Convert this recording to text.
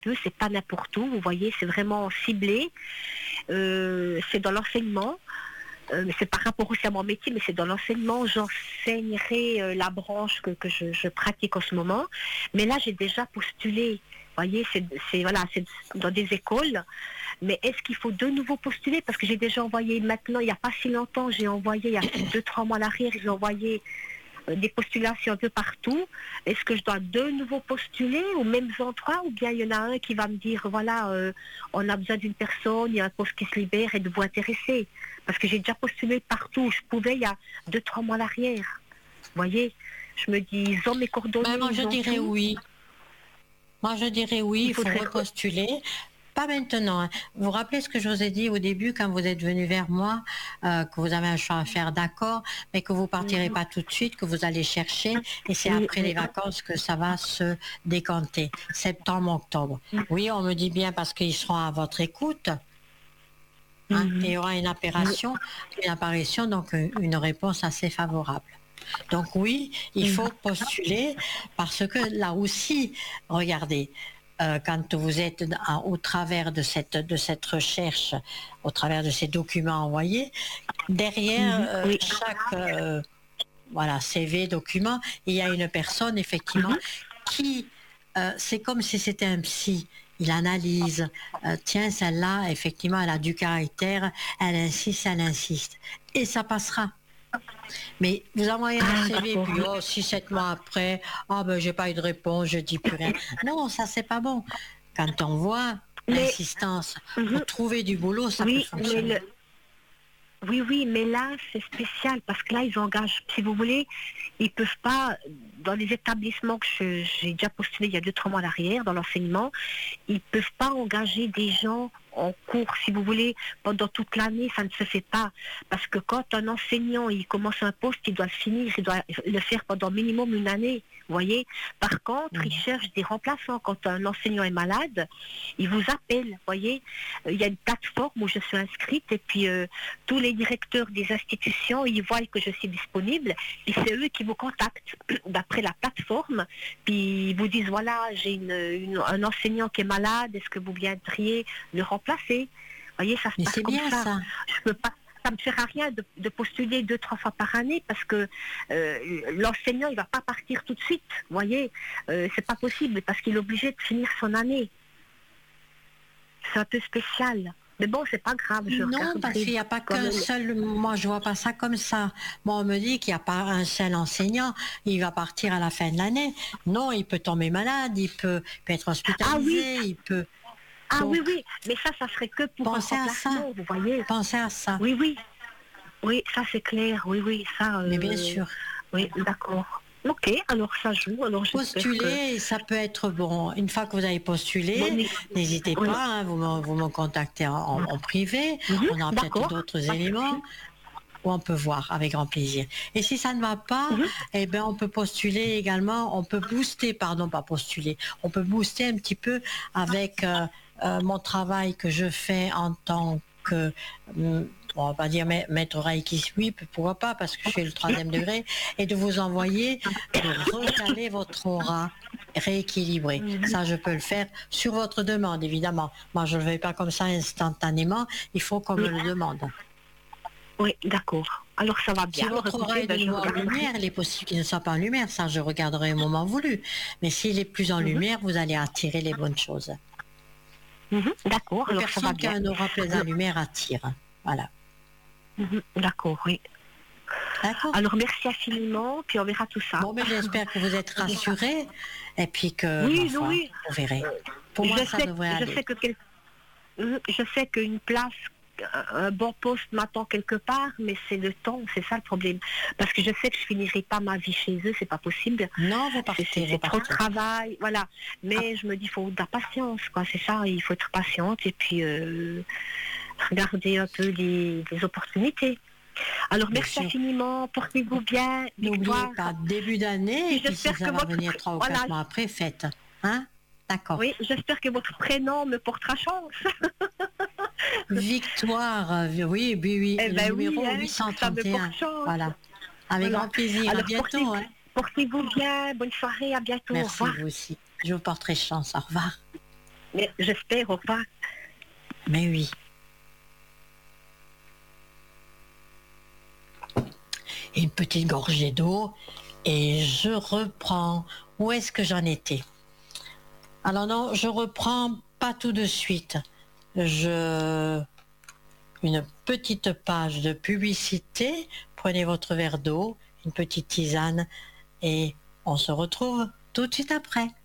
peu, c'est pas n'importe où, vous voyez, c'est vraiment ciblé. C'est dans l'enseignement. Mais c'est par rapport aussi à mon métier, mais c'est dans l'enseignement. J'enseignerai la branche que je pratique en ce moment. Mais là, j'ai déjà postulé. Vous voyez, c'est dans des écoles. Mais est-ce qu'il faut de nouveau postuler? Parce que j'ai déjà envoyé maintenant, il n'y a pas si longtemps, j'ai envoyé, il y a 2-3 mois à l'arrière, j'ai envoyé des postulations un peu partout. Est-ce que je dois de nouveau postuler aux mêmes endroits, ou bien il y en a un qui va me dire, voilà, on a besoin d'une personne, il y a un poste qui se libère, et de vous intéresser? Parce que j'ai déjà postulé partout où je pouvais il y a 2-3 mois à l'arrière. Vous voyez, je me dis, ils ont mes coordonnées. Moi, je dirais tout. oui. Moi, je dirais oui, il faut repostuler. Pas maintenant. Vous vous rappelez ce que je vous ai dit au début quand vous êtes venu vers moi, que vous avez un choix à faire, d'accord, mais que vous partirez pas tout de suite, que vous allez chercher, et c'est après les vacances que ça va se décanter. Septembre, octobre. Oui, on me dit bien parce qu'ils seront à votre écoute. Hein, et il y aura une apparition, donc une réponse assez favorable. Donc oui, il faut postuler parce que là aussi, regardez, quand vous êtes au travers de cette recherche, au travers de ces documents envoyés, derrière chaque CV, document, il y a une personne effectivement qui, c'est comme si c'était un psy. Il analyse, tiens, celle-là, effectivement, elle a du caractère, elle insiste, et ça passera. Mais vous envoyez un CV, puis 6-7 mois après, j'ai pas eu de réponse, je dis plus rien. Non, ça c'est pas bon. Quand on voit l'insistance pour trouver du boulot, ça peut fonctionner. Oui, mais là, c'est spécial parce que là, ils engagent, si vous voulez, ils peuvent pas, dans les établissements que j'ai déjà postulé il y a 2-3 mois à l'arrière, dans l'enseignement, ils peuvent pas engager des gens en cours, si vous voulez, pendant toute l'année, ça ne se fait pas. Parce que quand un enseignant, il commence un poste, il doit le finir, il doit le faire pendant minimum une année, vous voyez. Par contre, il cherche des remplaçants. Quand un enseignant est malade, il vous appelle, vous voyez. Il y a une plateforme où je suis inscrite, et puis tous les directeurs des institutions, ils voient que je suis disponible, puis c'est eux qui vous contactent d'après la plateforme, puis ils vous disent, voilà, j'ai un enseignant qui est malade, est-ce que vous viendriez le remplacer? Vous voyez, ça se passe comme ça. Je peux pas, ça me sert à rien de postuler 2-3 fois par année parce que l'enseignant, il va pas partir tout de suite. Vous voyez, c'est pas possible parce qu'il est obligé de finir son année. C'est un peu spécial. Mais bon, c'est pas grave. Non, parce qu'il n'y a pas qu'un seul. Moi, je vois pas ça comme ça. Moi, on me dit qu'il n'y a pas un seul enseignant. Il va partir à la fin de l'année. Non, il peut tomber malade, il peut être hospitalisé, il peut. Ah oui, mais ça serait que pour penser à ça. Vous voyez. Pensez à ça. Oui, ça c'est clair. Oui, ça. Mais bien sûr. Oui, d'accord. Ok, alors ça joue. Alors postuler, ça peut être bon. Une fois que vous avez postulé, n'hésitez pas, hein, vous me contactez en privé. On a peut-être d'autres éléments où on peut voir avec grand plaisir. Et si ça ne va pas, eh ben on peut postuler également. On peut booster, pardon, pas postuler. On peut booster un petit peu avec mon travail que je fais en tant que on va pas dire maître Reiki sweep, pourquoi pas, parce que je fais le 3e degré, et de vous envoyer, de recaler votre aura, rééquilibrer. Ça, je peux le faire sur votre demande, évidemment. Moi, je ne le fais pas comme ça instantanément, il faut qu'on me le demande. Oui, d'accord. Alors ça va bien. Si votre aura est de nouveau en lumière, il est possible qu'il ne soit pas en lumière, ça je regarderai au moment voulu. Mais s'il est plus en lumière, vous allez attirer les bonnes choses. D'accord. Alors personne qui a un aura pleine en lumière attire. Voilà. D'accord, oui. D'accord. Alors merci infiniment, puis on verra tout ça. Bon, mais j'espère que vous êtes rassurés et puis que oui. vous verrez. Pour moi, ça devrait aller. Je sais qu'une place, un bon poste m'attend quelque part, mais c'est le temps, c'est ça le problème. Parce que je sais que je finirai pas ma vie chez eux, c'est pas possible. Non, vous partez. C'est trop de travail, voilà. Mais je me dis, il faut de la patience, quoi. C'est ça, il faut être patiente et puis regarder un peu les opportunités. Alors merci infiniment, portez-vous bien. N'oubliez pas, début d'année, et puis si ça va venir 3 ou 4 mois après, faites. Hein? D'accord. Oui, j'espère que votre prénom me portera chance. Victoire, oui, le numéro 831. Voilà. Avec grand plaisir. Alors, à bientôt. Portez-vous bien, bonne soirée, à bientôt. Merci, vous aussi. Je vous porterai chance. Au revoir. Mais j'espère pas. Mais oui. Une petite gorgée d'eau et je reprends. Où est-ce que j'en étais? Alors non, je reprends pas tout de suite. Une petite page de publicité. Prenez votre verre d'eau, une petite tisane et on se retrouve tout de suite après.